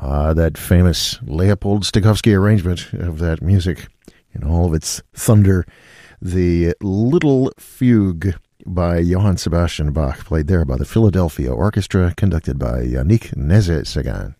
That famous Leopold Stokowski arrangement of that music in all of its thunder. The Little Fugue by Johann Sebastian Bach, played there by the Philadelphia Orchestra, conducted by Yannick Nézet-Séguin.